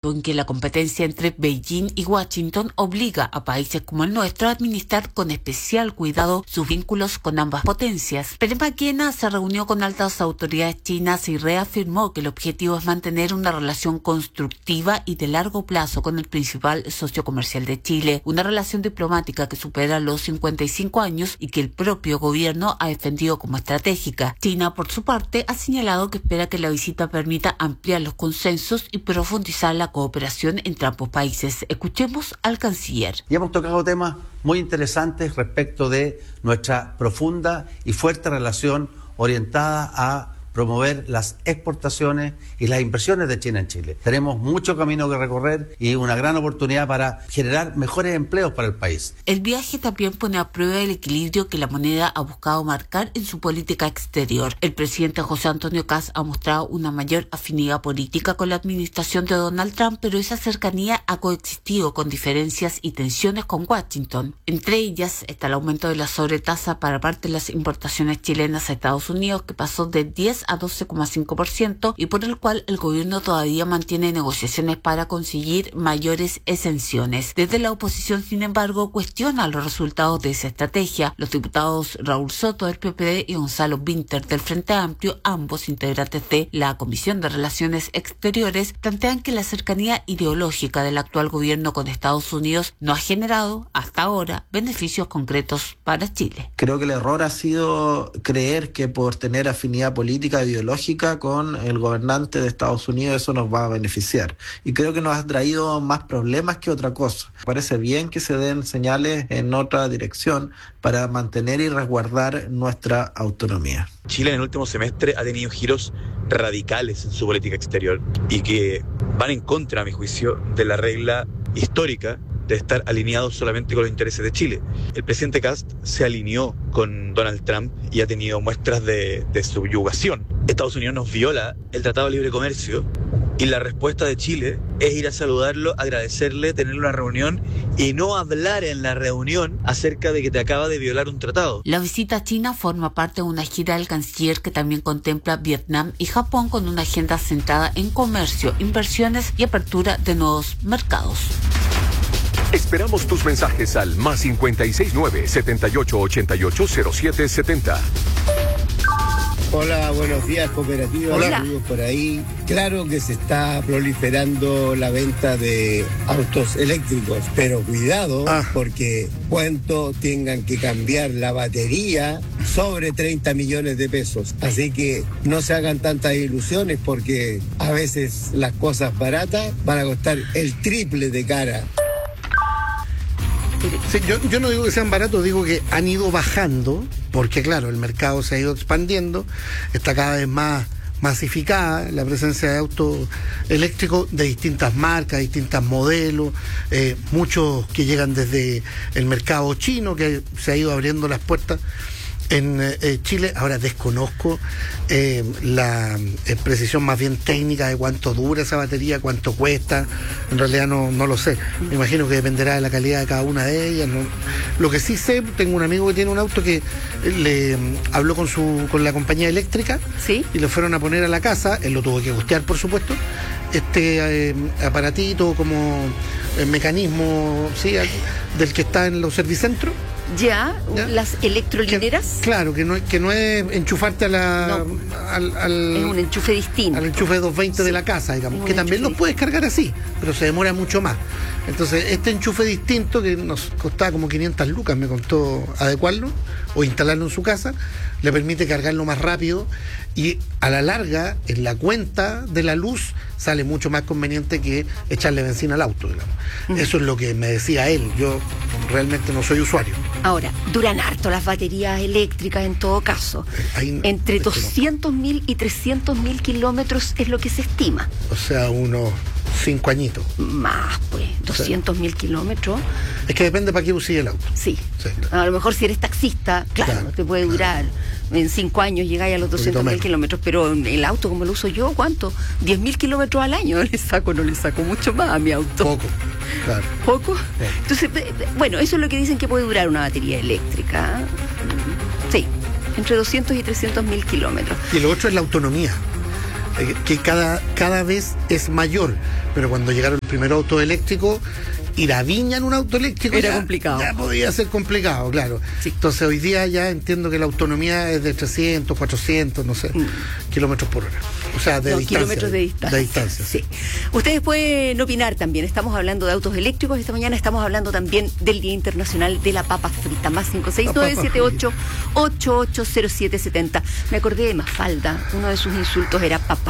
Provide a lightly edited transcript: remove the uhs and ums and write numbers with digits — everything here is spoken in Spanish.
contexto en que la competencia entre Beijing y Washington obliga a países como el nuestro a administrar con especial cuidado sus vínculos con ambas potencias. Pérez Maquena se reunió con altas autoridades chinas y reafirmó que el objetivo es mantener una relación constructiva y de largo plazo con el principal socio comercial de Chile, una relación diplomática que supera los 55 años y que el propio gobierno ha defendido como estratégica. China, por su parte, ha señalado que espera que la visita permita ampliar los consensos y profundizar la cooperación entre ambos países. Escuchemos al canciller. Y hemos tocado temas muy interesantes respecto de nuestra profunda y fuerte relación orientada a promover las exportaciones y las inversiones de China en Chile. Tenemos mucho camino que recorrer y una gran oportunidad para generar mejores empleos para el país. El viaje también pone a prueba el equilibrio que la moneda ha buscado marcar en su política exterior. El presidente José Antonio Kast ha mostrado una mayor afinidad política con la administración de Donald Trump, pero esa cercanía ha coexistido con diferencias y tensiones con Washington. Entre ellas está el aumento de la sobretasa para parte de las importaciones chilenas a Estados Unidos, que pasó de 10 a 12,5% y por el cual el gobierno todavía mantiene negociaciones para conseguir mayores exenciones. Desde la oposición, sin embargo, cuestiona los resultados de esa estrategia. Los diputados Raúl Soto del PPD y Gonzalo Vinter del Frente Amplio, ambos integrantes de la Comisión de Relaciones Exteriores, plantean que la cercanía ideológica del actual gobierno con Estados Unidos no ha generado hasta ahora beneficios concretos para Chile. Creo que el error ha sido creer que por tener afinidad política ideológica con el gobernante de Estados Unidos eso nos va a beneficiar, y creo que nos ha traído más problemas que otra cosa. Parece bien que se den señales en otra dirección para mantener y resguardar nuestra autonomía. Chile en el último semestre ha tenido giros radicales en su política exterior y que van en contra, a mi juicio, de la regla histórica de estar alineados solamente con los intereses de Chile. El presidente Kast se alineó con Donald Trump y ha tenido muestras de subyugación. Estados Unidos nos viola el Tratado de Libre Comercio y la respuesta de Chile es ir a saludarlo, agradecerle, tener una reunión y no hablar en la reunión acerca de que te acaba de violar un tratado. La visita a China forma parte de una gira del canciller que también contempla Vietnam y Japón, con una agenda centrada en comercio, inversiones y apertura de nuevos mercados. Esperamos tus mensajes al +569 78880770. Hola, buenos días, cooperativa. Hola. Saludos por ahí. Claro que se está proliferando la venta de autos eléctricos, pero cuidado, porque cuánto tengan que cambiar la batería, sobre 30 millones de pesos. Así que no se hagan tantas ilusiones, porque a veces las cosas baratas van a costar el triple de cara. Sí, yo no digo que sean baratos, digo que han ido bajando, porque claro, el mercado se ha ido expandiendo, está cada vez más masificada la presencia de autos eléctricos de distintas marcas, distintos modelos, muchos que llegan desde el mercado chino, que se ha ido abriendo las puertas en Chile. Ahora desconozco la precisión más bien técnica de cuánto dura esa batería, cuánto cuesta. En realidad no lo sé. Me imagino que dependerá de la calidad de cada una de ellas, ¿no? Lo que sí sé, tengo un amigo que tiene un auto que le habló con la compañía eléctrica. ¿Sí? Y lo fueron a poner a la casa. Él lo tuvo que costear, por supuesto. Este aparatito como mecanismo, ¿sí?, del que está en los servicentros. ¿Ya? Las electrolineras. Claro, que no es enchufarte es un enchufe distinto. Al enchufe 220 de la casa, digamos, que también lo puedes cargar así, pero se demora mucho más. Entonces, este enchufe distinto, que nos costaba como 500 lucas, me costó adecuarlo o instalarlo en su casa, le permite cargarlo más rápido y a la larga, en la cuenta de la luz, sale mucho más conveniente que echarle benzina al auto, digamos. Eso es lo que me decía él. Yo realmente no soy usuario. Ahora, duran harto las baterías eléctricas en todo caso. Entre 200.000 y 300.000 kilómetros es lo que se estima. O sea, unos 5 añitos. Más, pues, 200.000 kilómetros. Es que depende para qué use el auto. Sí. Claro. A lo mejor si eres taxista, claro. Te puede durar. En 5 años llegáis a los 200.000 kilómetros, pero el auto como lo uso yo, ¿cuánto? 10.000 kilómetros al año. No le saco mucho más a mi auto. Poco, claro. ¿Poco? Entonces, bueno, eso es lo que dicen que puede durar una batería eléctrica. Sí, entre 200 y 300.000 kilómetros. Y lo otro es la autonomía. que cada vez es mayor. Pero cuando llegaron el primer auto eléctrico, ir a Viña en un auto eléctrico era complicado. Ya podía ser complicado, claro. Sí. Entonces hoy día ya entiendo que la autonomía es de 300, 400, no sé, kilómetros por hora. O sea, de distancia. Kilómetros de distancia. Sí. Ustedes pueden opinar también. Estamos hablando de autos eléctricos. Esta mañana estamos hablando también del Día Internacional de la Papa Frita. Más 56978-880770. Me acordé de Mafalda. Uno de sus insultos era papá